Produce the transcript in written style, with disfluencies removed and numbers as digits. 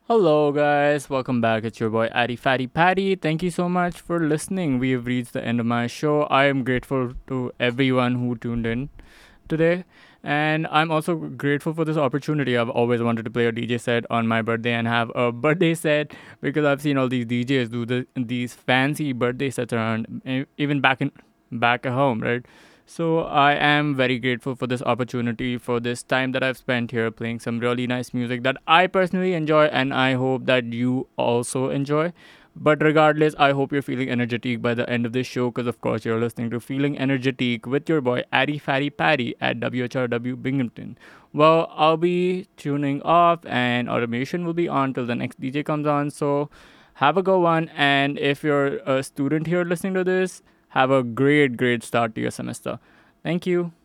Hello, guys. Welcome back. It's your boy Addy Fatty Patty. Thank you so much for listening. We have reached the end of my show. I am grateful to everyone who tuned in today. And I'm also grateful for this opportunity. I've always wanted to play a DJ set on my birthday and have a birthday set because I've seen all these DJs do these fancy birthday sets around, even back at home, right? So I am very grateful for this opportunity, for this time that I've spent here playing some really nice music that I personally enjoy, and I hope that you also enjoy. But regardless, I hope you're feeling energetic by the end of this show because, of course, you're listening to Feeling Energetic with your boy Addy Fatty Patty at WHRW Binghamton. Well, I'll be tuning off and automation will be on till the next DJ comes on. So have a good one. And if you're a student here listening to this, have a great start to your semester. Thank you.